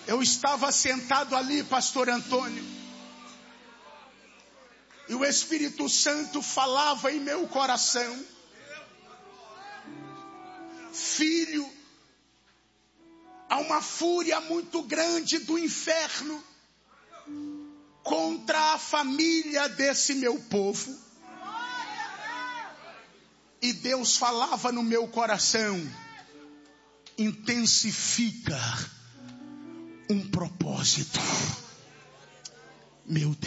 Eu estava sentado ali, pastor Antônio, e o Espírito Santo falava em meu coração: filho, há uma fúria muito grande do inferno contra a família desse meu povo. E Deus falava no meu coração: intensifica um propósito. Meu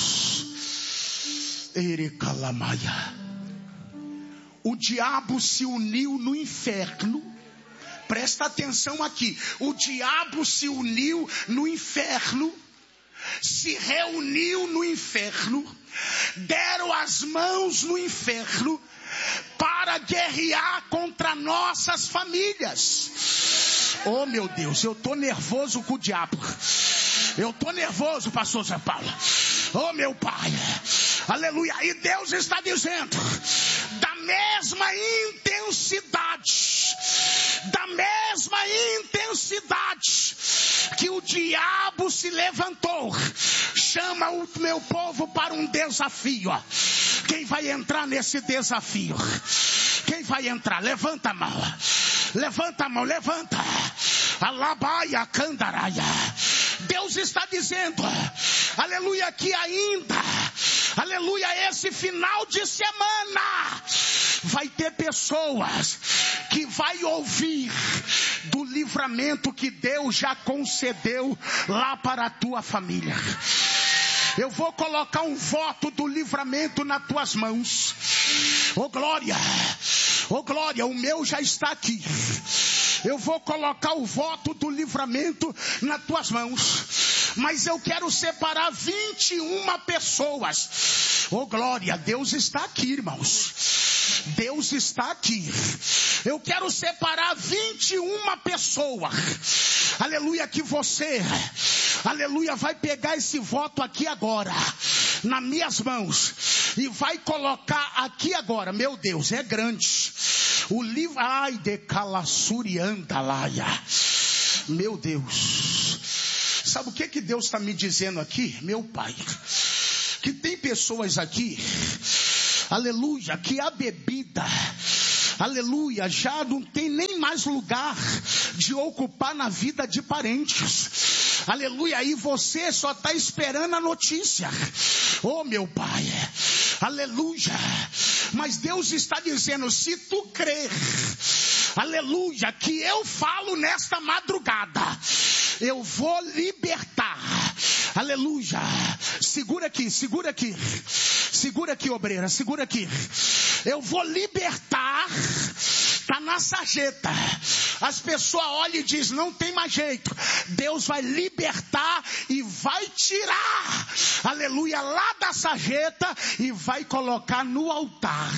Deus. Erecalamaia. O diabo se uniu no inferno. Presta atenção aqui. O diabo se uniu no inferno. Se reuniu no inferno. Deram as mãos no inferno para guerrear contra nossas famílias. Oh meu Deus, eu tô nervoso com o diabo. Eu tô nervoso, pastor Zé Paulo. Oh meu pai, aleluia. E Deus está dizendo: da mesma intensidade que o diabo se levantou, chama o meu povo para um desafio. Quem vai entrar nesse desafio? Quem vai entrar? Levanta a mão. Levanta a mão, levanta. Alabaia, candaraia. Deus está dizendo, aleluia, que ainda, aleluia, esse final de semana vai ter pessoas que vai ouvir do livramento que Deus já concedeu lá para a tua família. Eu vou colocar um voto do livramento nas tuas mãos. Oh glória, o meu já está aqui. Eu vou colocar o voto do livramento nas tuas mãos. Mas eu quero separar 21 pessoas. Oh glória, Deus está aqui, irmãos. Deus está aqui. Eu quero separar 21 pessoas. Aleluia, que você, aleluia, vai pegar esse voto aqui agora, nas minhas mãos, e vai colocar aqui agora. Meu Deus, é grande. O livro, ai de calassuriandalaia. Meu Deus. Sabe o que Deus está me dizendo aqui, meu pai? Que tem pessoas aqui, aleluia, que a bebida, aleluia, já não tem nem mais lugar de ocupar na vida de parentes. Aleluia, e você só está esperando a notícia. Oh meu pai, aleluia. Mas Deus está dizendo: se tu crer, aleluia, que eu falo nesta madrugada, eu vou libertar. Aleluia. Segura aqui, segura aqui. Segura aqui, obreira, segura aqui. Eu vou libertar. Está na sarjeta. As pessoas olham e dizem: não tem mais jeito. Deus vai libertar e vai tirar, aleluia, lá da sarjeta e vai colocar no altar.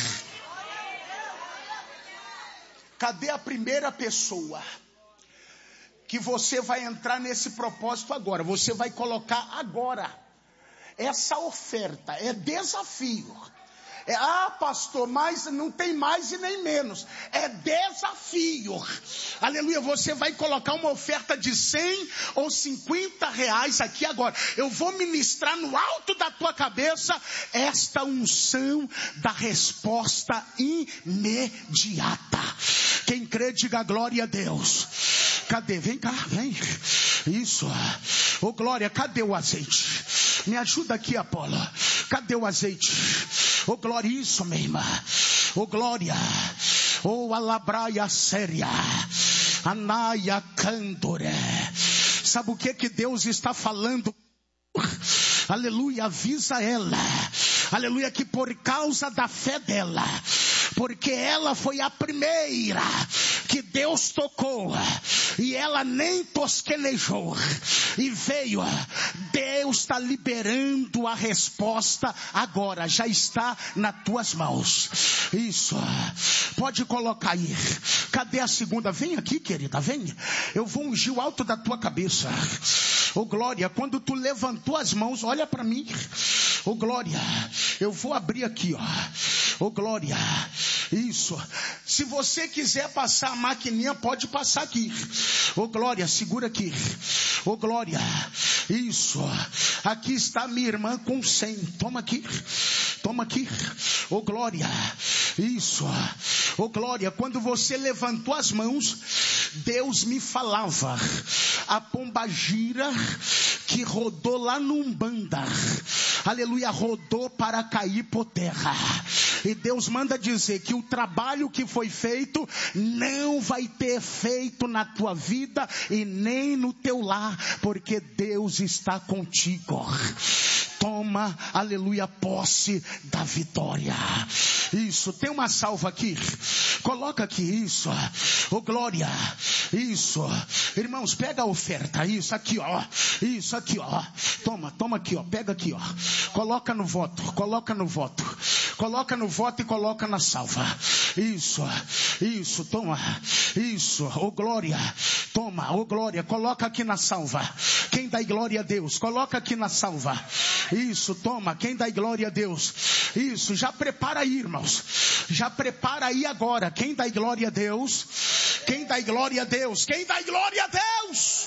Cadê a primeira pessoa que você vai entrar nesse propósito agora? Você vai colocar agora essa oferta. É desafio. Pastor, mas não tem mais e nem menos. É desafio. Aleluia, você vai colocar uma oferta de 100 ou 50 reais aqui agora. Eu vou ministrar no alto da tua cabeça esta unção da resposta imediata. Quem crê, diga glória a Deus. Cadê? Vem cá, vem. Isso. Ô glória, cadê o azeite? Me ajuda aqui, Apolo. Cadê o azeite? Oh glória, isso, minha irmã. Oh glória. Oh alabraia séria. Anaia candore. Sabe o que Deus está falando? Aleluia, avisa ela. Aleluia, que por causa da fé dela, porque ela foi a primeira que Deus tocou, e ela nem tosquenejou, e veio. Deus está liberando a resposta agora, já está nas tuas mãos. Isso, pode colocar aí. Cadê a segunda? Vem aqui, querida, vem. Eu vou ungir o alto da tua cabeça. Oh glória, quando tu levantou as mãos, olha para mim. Oh glória, eu vou abrir aqui, ó. Oh glória, Isso. Se você quiser passar a maquininha, pode passar aqui. Ô glória, segura aqui. Ô glória. Isso. Aqui está minha irmã com 100. Toma aqui. Toma aqui. Ô glória. Isso. Ô glória. Quando você levantou as mãos, Deus me falava. A pombagira que rodou lá no Umbanda. Aleluia, rodou para cair por terra. E Deus manda dizer que o trabalho que foi feito não vai ter efeito na tua vida e nem no teu lar, porque Deus está contigo. Toma, aleluia, posse da vitória. Isso, tem uma salva aqui. Coloca aqui, isso. Oh glória. Isso. Irmãos, pega a oferta. Isso aqui, ó. Isso aqui, ó. Toma aqui, ó. Pega aqui, ó. Coloca no voto. Coloca no voto. Coloca no voto e coloca na salva. Isso, toma. Isso, oh glória. Toma, oh glória. Coloca aqui na salva. Quem dá glória a Deus? Coloca aqui na salva. Isso, toma. Quem dá glória a Deus? Isso, já prepara aí, irmãos. Já prepara aí agora. Quem dá glória a Deus? Quem dá glória a Deus? Quem dá glória a Deus?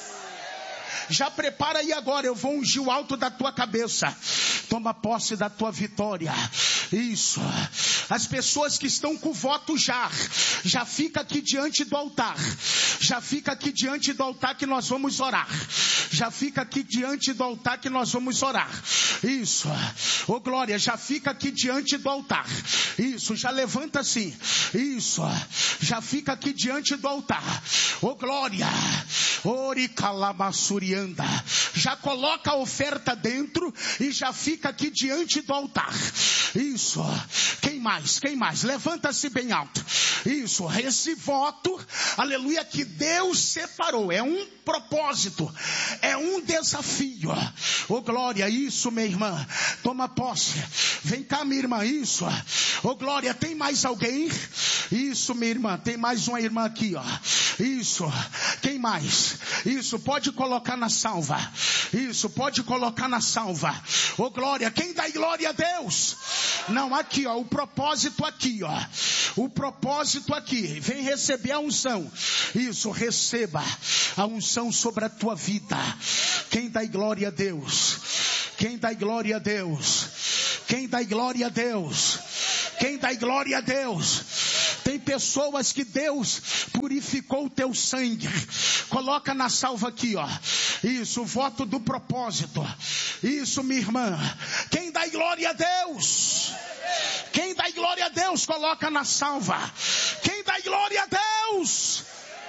Já prepara aí agora. Eu vou ungir o alto da tua cabeça. Toma posse da tua vitória. Isso. As pessoas que estão com o voto já fica aqui diante do altar. Já fica aqui diante do altar que nós vamos orar. Já fica aqui diante do altar que nós vamos orar. Isso. Ô glória, já fica aqui diante do altar. Isso, já levanta assim. Isso. Já fica aqui diante do altar. Ô glória. Ori calamassurianda. Já coloca a oferta dentro e já fica aqui diante do altar. Isso. Quem mais? Quem mais? Levanta-se bem alto. Isso. Esse voto, aleluia, que Deus separou. É um propósito. É um desafio. Ô glória, isso, minha irmã. Toma posse. Vem cá, minha irmã. Isso. Ô glória, tem mais alguém? Isso, minha irmã. Tem mais uma irmã aqui, ó. Isso. Quem mais? Isso. Pode colocar na salva. Isso. Pode colocar na salva. Ô glória. Quem dá glória a Deus? Não, aqui, ó. O propósito aqui, ó. O propósito aqui. Vem receber a unção. Isso. Receba a unção sobre a tua vida. Quem dá glória a Deus? Quem dá glória a Deus? Quem dá glória a Deus? Quem dá glória a Deus? Tem pessoas que Deus purificou o teu sangue. Coloca na salva aqui, ó. Isso, o voto do propósito. Isso, minha irmã. Quem dá glória a Deus? Quem dá glória a Deus? Coloca na salva. Quem dá glória a Deus?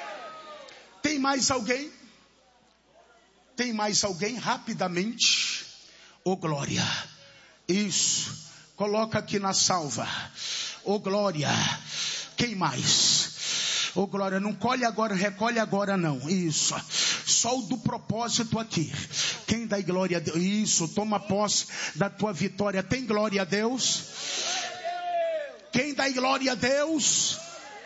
Tem mais alguém? Tem mais alguém? Rapidamente. Ô glória. Isso. Coloca aqui na salva. Ô glória. Quem mais? Ô glória, não colhe agora, recolhe agora não. Isso. Só o do propósito aqui. Quem dá glória a Deus? Isso, toma posse da tua vitória. Tem glória a Deus? Quem dá glória a Deus?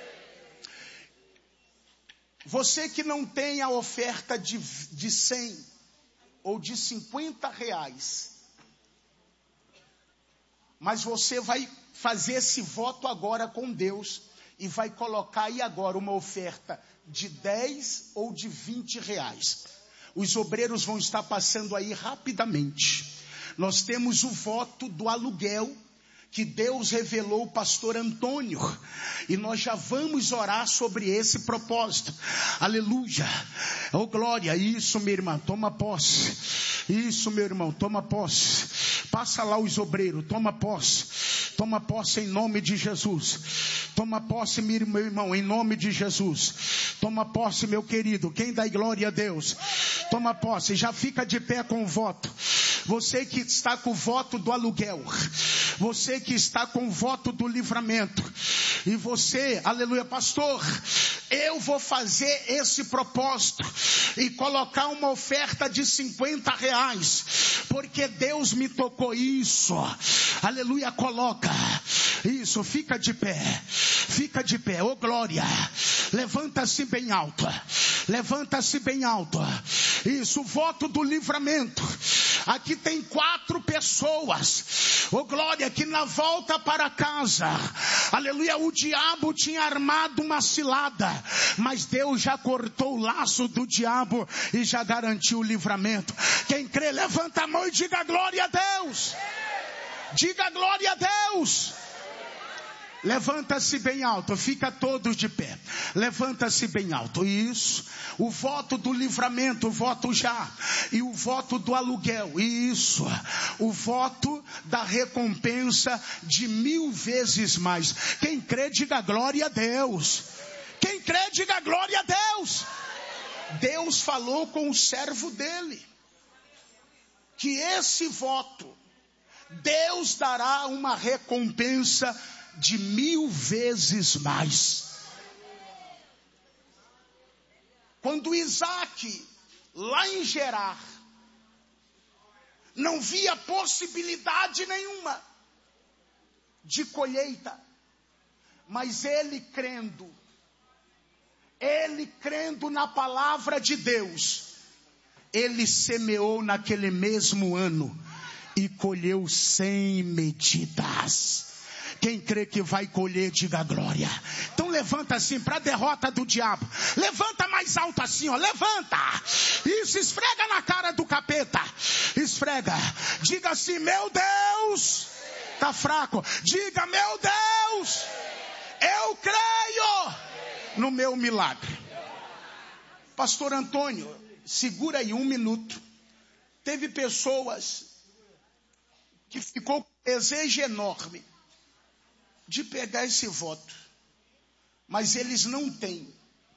Você que não tem a oferta de 100 ou de 50 reais, mas você vai fazer esse voto agora com Deus e vai colocar aí agora uma oferta de 10 ou de 20 reais. Os obreiros vão estar passando aí rapidamente. Nós temos o voto do aluguel que Deus revelou ao pastor Antônio, e nós já vamos orar sobre esse propósito. Aleluia. Oh glória. Isso, minha irmã, toma posse. Isso, meu irmão, toma posse. Passa lá os obreiros, toma posse. Toma posse em nome de Jesus. Toma posse, meu irmão, em nome de Jesus. Toma posse, meu querido. Quem dá glória a Deus? Toma posse. Já fica de pé com o voto. Você que está com o voto do aluguel. Você que está com o voto do livramento. E você, aleluia, pastor, eu vou fazer esse propósito e colocar uma oferta de 50 reais, porque Deus me tocou isso. Aleluia, coloca. Isso, fica de pé. Fica de pé, ô glória. Levanta-se bem alto. Levanta-se bem alto. Isso, o voto do livramento. Aqui tem 4 pessoas, ô glória, que na volta para casa, Aleluia, o diabo tinha armado uma cilada, mas Deus já cortou o laço do diabo e já garantiu o livramento. Quem crê, levanta a mão e diga glória a Deus. Diga glória a Deus. Levanta-se bem alto, fica todos de pé. Levanta-se bem alto, isso. O voto do livramento, o voto já. E o voto do aluguel, isso. O voto da recompensa de 1000 vezes mais. Quem crê, diga glória a Deus. Quem crê, diga glória a Deus. Deus falou com o servo dele que esse voto, Deus dará uma recompensa de 1000 vezes mais. Quando Isaac, lá em Gerar, não via possibilidade nenhuma de colheita, mas ele crendo na palavra de Deus, ele semeou naquele mesmo ano e colheu 100 medidas. Quem crê que vai colher, diga glória. Então levanta assim para a derrota do diabo. Levanta mais alto assim, ó. Levanta. Isso, esfrega na cara do capeta. Esfrega. Diga assim, meu Deus. Tá fraco. Diga, meu Deus. Eu creio no meu milagre. Pastor Antônio, segura aí 1 minuto. Teve pessoas que ficou com desejo enorme de pegar esse voto, mas eles não têm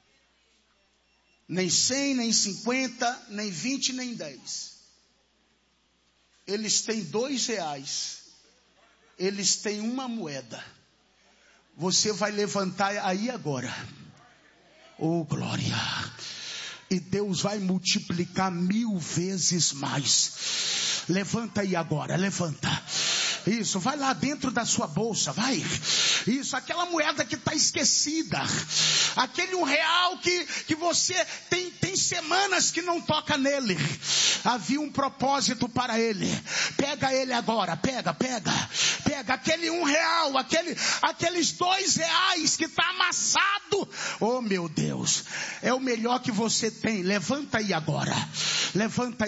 nem 100, nem 50, nem 20, nem 10. Eles têm R$2, eles têm uma moeda. Você vai levantar aí agora, oh glória, e Deus vai multiplicar 1000 vezes mais. Levanta aí agora, levanta. Isso, vai lá dentro da sua bolsa, vai. Isso, aquela moeda que está esquecida. Aquele R$1 que você tem semanas que não toca nele. Havia um propósito para ele. Pega ele agora, pega. Pega aquele R$1, aqueles R$2 que está amassado. Oh meu Deus, é o melhor que você tem. Levanta aí agora. Levanta.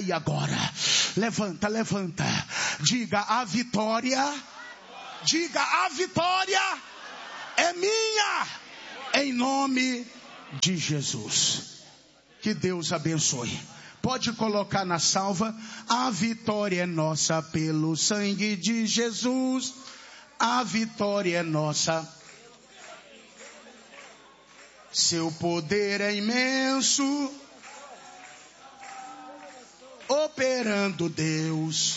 Diga a vitória. Diga a vitória é minha, em nome de Jesus. Que Deus abençoe. Pode colocar na salva. A vitória é nossa pelo sangue de Jesus. A vitória é nossa. Seu poder é imenso, operando Deus.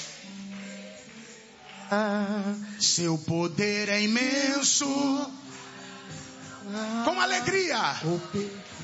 Seu poder é imenso. Com alegria.